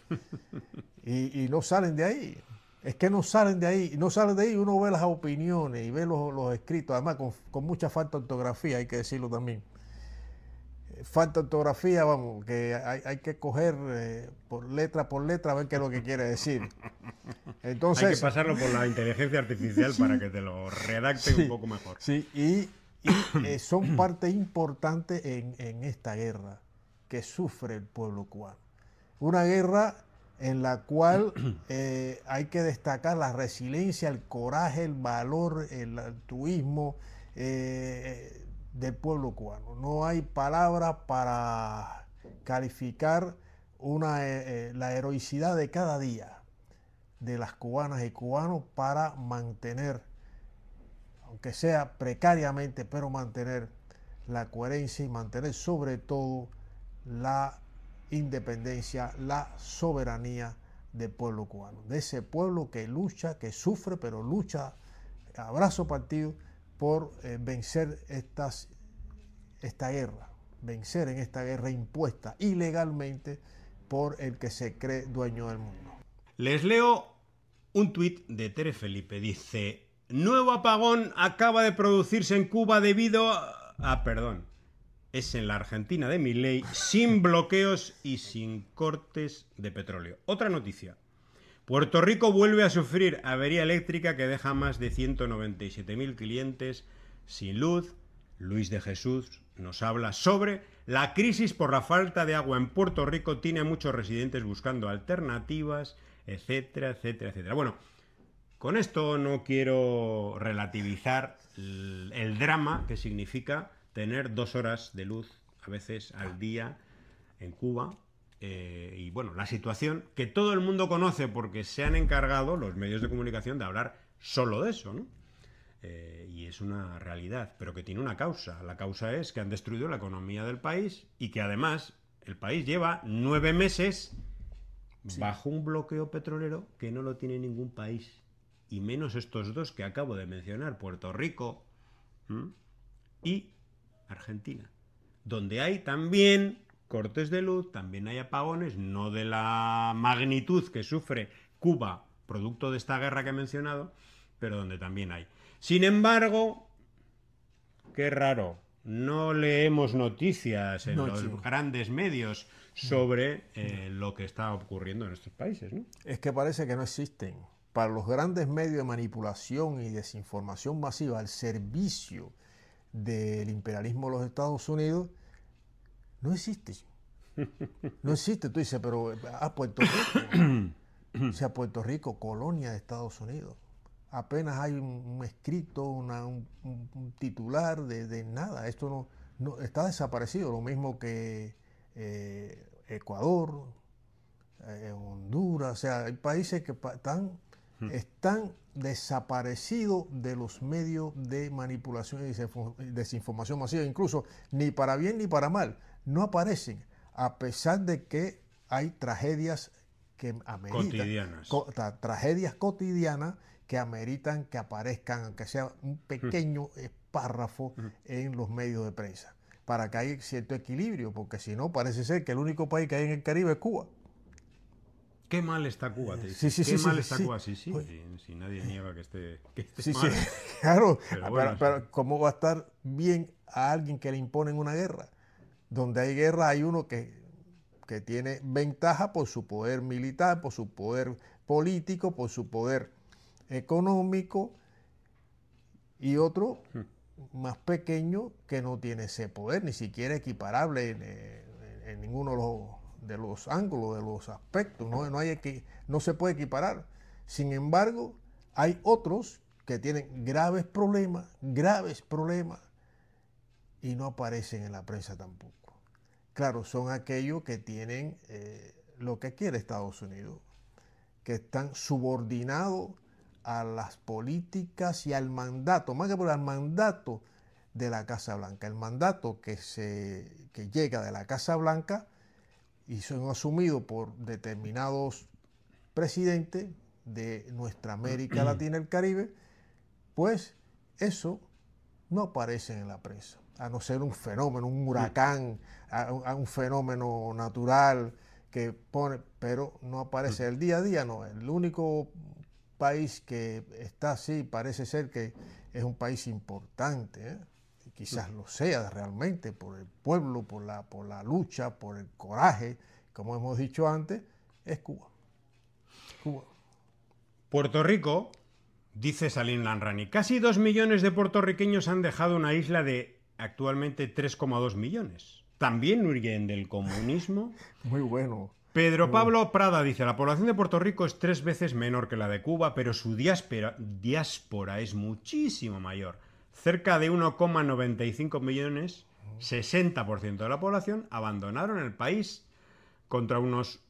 y no salen de ahí. Es que no salen de ahí, uno ve las opiniones y ve los escritos, además con mucha falta de ortografía, hay que decirlo también. Falta de ortografía, vamos, que hay que coger por letra a ver qué es lo que quiere decir. Entonces, hay que pasarlo por la inteligencia artificial para que te lo redacte un poco mejor. Sí, y son parte importante en esta guerra que sufre el pueblo cubano. Una guerra en la cual hay que destacar la resiliencia, el coraje, el valor, el altruismo del pueblo cubano. No hay palabras para calificar la heroicidad de cada día de las cubanas y cubanos para mantener, aunque sea precariamente, pero mantener la coherencia y mantener sobre todo la independencia, la soberanía del pueblo cubano, de ese pueblo que lucha, que sufre, pero lucha a brazo partido por vencer esta guerra, vencer en esta guerra impuesta ilegalmente por el que se cree dueño del mundo. Les leo un tuit de Tere Felipe, dice: nuevo apagón acaba de producirse en Cuba debido a... es en la Argentina de Milei, sin bloqueos y sin cortes de petróleo. Otra noticia: Puerto Rico vuelve a sufrir avería eléctrica que deja más de 197.000 clientes sin luz. Luis de Jesús nos habla sobre la crisis por la falta de agua en Puerto Rico, tiene a muchos residentes buscando alternativas, etcétera, etcétera, etcétera. Bueno, con esto no quiero relativizar el drama que significa tener 2 horas de luz a veces al día en Cuba, y bueno, la situación que todo el mundo conoce porque se han encargado los medios de comunicación de hablar solo de eso, ¿no? Y es una realidad, pero que tiene una causa. La causa es que han destruido la economía del país y que además el país lleva 9 meses bajo un bloqueo petrolero que no lo tiene ningún país, y menos estos dos que acabo de mencionar, Puerto Rico y Argentina, donde hay también cortes de luz, también hay apagones, no de la magnitud que sufre Cuba producto de esta guerra que he mencionado, pero donde también hay. Sin embargo, qué raro, no leemos noticias en los grandes medios sobre lo que está ocurriendo en estos países, ¿no? Es que parece que no existen. Para los grandes medios de manipulación y desinformación masiva al servicio del imperialismo de los Estados Unidos, no existe. No existe. Tú dices, pero Puerto Rico, o sea, Puerto Rico, colonia de Estados Unidos. Apenas hay un escrito, un titular de nada. Esto no, está desaparecido, lo mismo que Ecuador, Honduras, o sea, hay países que están desaparecidos de los medios de manipulación y desinformación masiva, incluso ni para bien ni para mal, no aparecen, a pesar de que hay tragedias que ameritan, tragedias cotidianas que ameritan que aparezcan, aunque sea un pequeño párrafo en los medios de prensa, para que haya cierto equilibrio, porque si no, parece ser que el único país que hay en el Caribe es Cuba. Qué mal está Cuba, te dice. Sí, Qué mal está Cuba, sí. Si nadie niega que esté mal. Sí, claro, bueno, pero ¿cómo va a estar bien a alguien que le imponen una guerra? Donde hay guerra hay uno que tiene ventaja por su poder militar, por su poder político, por su poder económico, y otro más pequeño que no tiene ese poder, ni siquiera equiparable en ninguno de los ángulos, de los aspectos, no se puede equiparar. Sin embargo, hay otros que tienen graves problemas, y no aparecen en la prensa tampoco. Claro, son aquellos que tienen lo que quiere Estados Unidos, que están subordinados a las políticas y al mandato, más que por el mandato de la Casa Blanca, el mandato que llega de la Casa Blanca y son asumidos por determinados presidentes de nuestra América Latina y el Caribe, pues eso no aparece en la prensa, a no ser un fenómeno, un huracán, a un fenómeno natural que pone, pero no aparece el día a día, no. El único país que está así parece ser que es un país importante, y quizás lo sea realmente por el pueblo, por la lucha, por el coraje, como hemos dicho antes, es Cuba. Puerto Rico, dice Salim Lanrani, casi 2 millones de puertorriqueños han dejado una isla de actualmente 3,2 millones. ¿También huyen del comunismo? Muy bueno. Pedro Pablo Prada dice, la población de Puerto Rico es 3 veces menor que la de Cuba, pero su diáspora es muchísimo mayor. Cerca de 1,95 millones, 60% de la población, abandonaron el país contra unos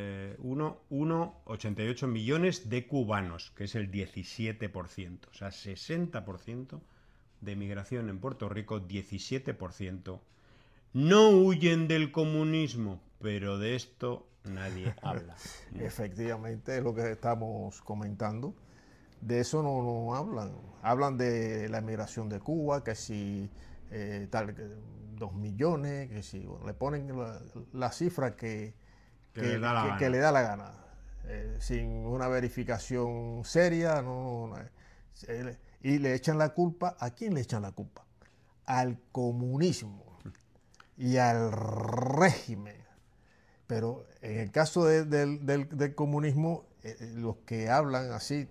1,88 millones de cubanos, que es el 17%. O sea, 60% de migración en Puerto Rico, 17%. No huyen del comunismo, pero de esto nadie habla. Efectivamente, es lo que estamos comentando. De eso no hablan. Hablan de la emigración de Cuba, que si 2 millones, que si le ponen la cifra que le da la gana. Sin una verificación seria, y le echan la culpa. ¿A quién le echan la culpa? Al comunismo y al régimen. Pero en el caso del comunismo, los que hablan así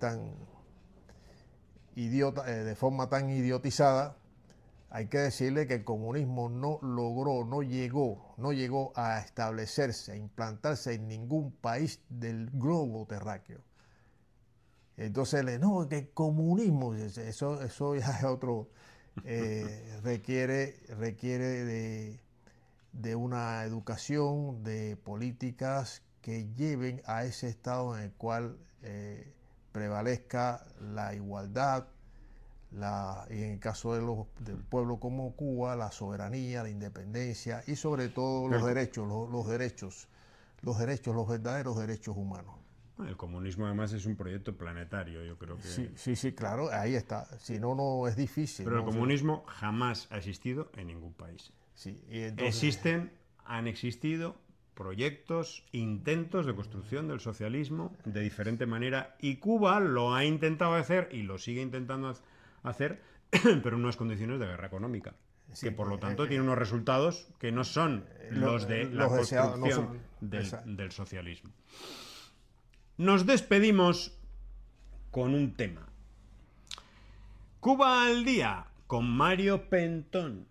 de forma tan idiotizada, hay que decirle que el comunismo no llegó a establecerse, a implantarse en ningún país del globo terráqueo. Entonces, no, que el comunismo, eso ya es otro, requiere de una educación, de políticas que lleven a ese estado en el cual prevalezca la igualdad, y en el caso del pueblo como Cuba, la soberanía, la independencia y sobre todo los derechos, los verdaderos derechos humanos. El comunismo además es un proyecto planetario, yo creo que... Sí, claro, ahí está. Si no es difícil. Pero el comunismo jamás ha existido en ningún país. Sí, y entonces... Han existido proyectos, intentos de construcción del socialismo de diferente manera, y Cuba lo ha intentado hacer y lo sigue intentando hacer, pero en unas condiciones de guerra económica, que por lo tanto tiene unos resultados que no son los de la construcción del socialismo. Nos despedimos con un tema. Cuba al día, con Mario Pentón.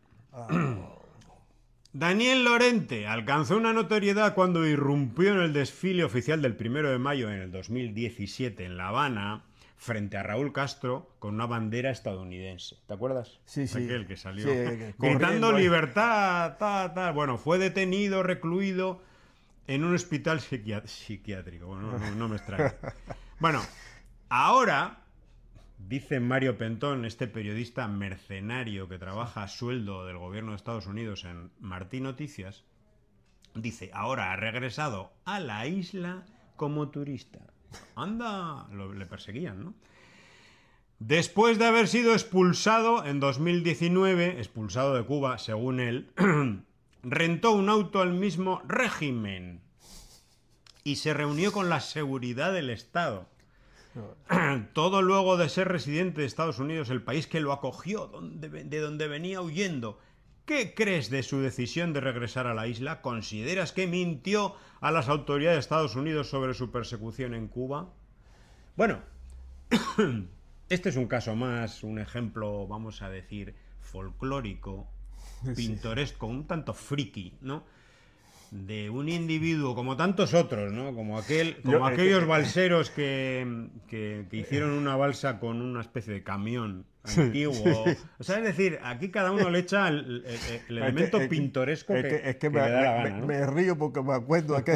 Daniel Lorente alcanzó una notoriedad cuando irrumpió en el desfile oficial del 1 de mayo en el 2017 en La Habana, frente a Raúl Castro con una bandera estadounidense. ¿Te acuerdas? Sí, sí. Aquel que salió gritando libertad, tal. Bueno, fue detenido, recluido en un hospital psiquiátrico. Bueno, no me extraña. Bueno, ahora, dice Mario Pentón, este periodista mercenario que trabaja a sueldo del gobierno de Estados Unidos en Martín Noticias, dice, ahora ha regresado a la isla como turista. Anda, le perseguían, ¿no? Después de haber sido expulsado en 2019, expulsado de Cuba, según él, rentó un auto al mismo régimen y se reunió con la seguridad del Estado. Todo luego de ser residente de Estados Unidos, el país que lo acogió, de donde venía huyendo. ¿Qué crees de su decisión de regresar a la isla? ¿Consideras que mintió a las autoridades de Estados Unidos sobre su persecución en Cuba? Bueno, este es un caso más, un ejemplo, vamos a decir, folclórico, pintoresco, un tanto friki, ¿no? De un individuo como tantos otros, ¿no? Como aquellos balseros que hicieron una balsa con una especie de camión antiguo. O sea, es decir, aquí cada uno le echa el elemento pintoresco que me, le da la gana, ¿no? Me río porque me acuerdo aquel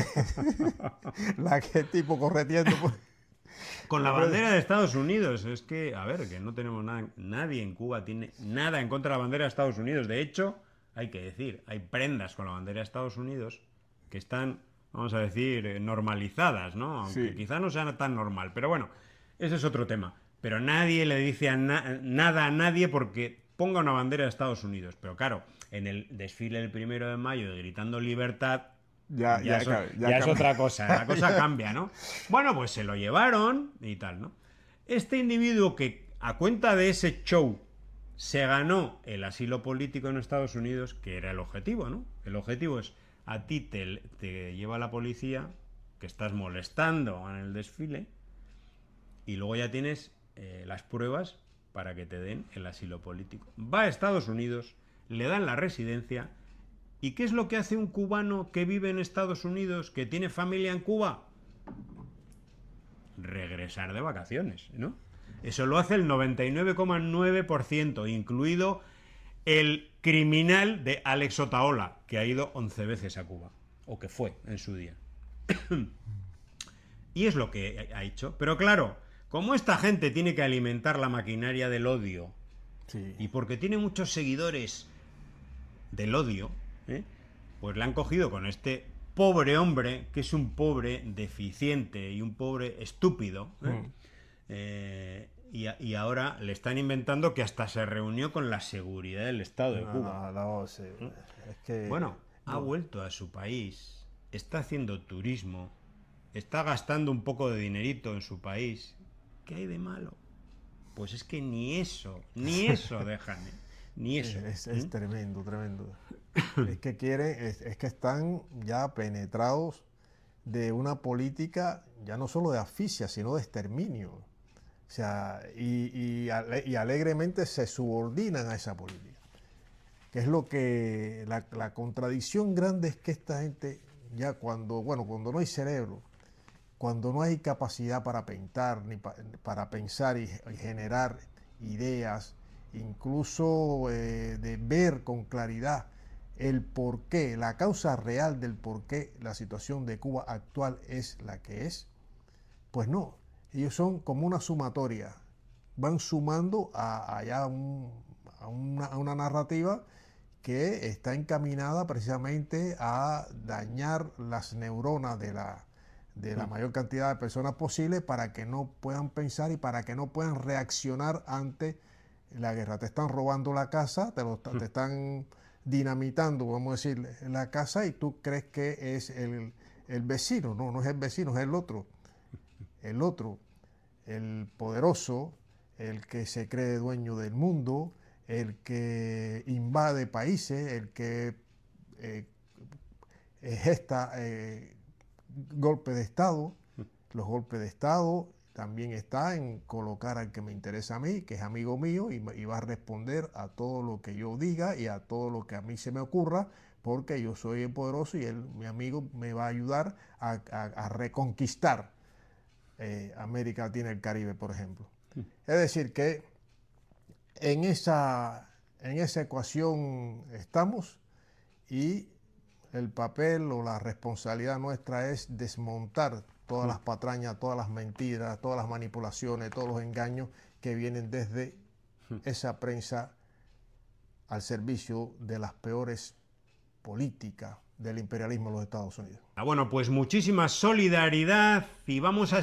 tipo correteando con la bandera de Estados Unidos. Es que, a ver, que no tenemos nada, nadie en Cuba tiene nada en contra de la bandera de Estados Unidos. De hecho, hay que decir, hay prendas con la bandera de Estados Unidos que están, vamos a decir, normalizadas, ¿no? Aunque quizá no sea tan normal. Pero bueno, ese es otro tema. Pero nadie le dice nada a nadie porque ponga una bandera de Estados Unidos. Pero claro, en el desfile del 1 de mayo gritando libertad, ya es otra cosa. La cosa cambia, ¿no? Bueno, pues se lo llevaron y tal, ¿no? Este individuo que, a cuenta de ese show, se ganó el asilo político en Estados Unidos, que era el objetivo, ¿no? El objetivo es, a ti te lleva la policía, que estás molestando en el desfile, y luego ya tienes las pruebas para que te den el asilo político. Va a Estados Unidos, le dan la residencia, ¿y qué es lo que hace un cubano que vive en Estados Unidos, que tiene familia en Cuba? Regresar de vacaciones, ¿no? Eso lo hace el 99,9%, incluido el criminal de Alex Otaola, que ha ido 11 veces a Cuba, o que fue en su día. Y es lo que ha hecho. Pero claro, como esta gente tiene que alimentar la maquinaria del odio, y porque tiene muchos seguidores del odio, pues le han cogido con este pobre hombre, que es un pobre deficiente y un pobre estúpido, y ahora le están inventando que hasta se reunió con la seguridad del Estado de Cuba. Es que, bueno, ha vuelto a su país, está haciendo turismo, está gastando un poco de dinerito en su país. ¿Qué hay de malo? Pues es que ni eso dejan, ni eso. Es tremendo. Es que es que están ya penetrados de una política ya no solo de asfixia, sino de exterminio. O sea, y alegremente se subordinan a esa política. Que es lo que la contradicción grande es que esta gente ya cuando no hay cerebro, cuando no hay capacidad para pensar, para pensar y generar ideas, incluso de ver con claridad el porqué, la causa real del porqué la situación de Cuba actual es la que es, pues no, ellos son como una sumatoria, van sumando a una narrativa que está encaminada precisamente a dañar las neuronas de la mayor cantidad de personas posible para que no puedan pensar y para que no puedan reaccionar ante la guerra. Te están robando la casa, te están dinamitando, vamos a decir, la casa, y tú crees que es el vecino. No es el vecino, es el otro, el poderoso, el que se cree dueño del mundo, el que invade países, el que gesta golpe de Estado. Los golpes de Estado también está en colocar al que me interesa a mí, que es amigo mío, y va a responder a todo lo que yo diga y a todo lo que a mí se me ocurra, porque yo soy el poderoso y mi amigo me va a ayudar a reconquistar América Latina y el Caribe, por ejemplo. Es decir, que en esa ecuación estamos, y el papel o la responsabilidad nuestra es desmontar todas las patrañas, todas las mentiras, todas las manipulaciones, todos los engaños que vienen desde esa prensa al servicio de las peores políticas del imperialismo de los Estados Unidos. Bueno, pues muchísima solidaridad y vamos a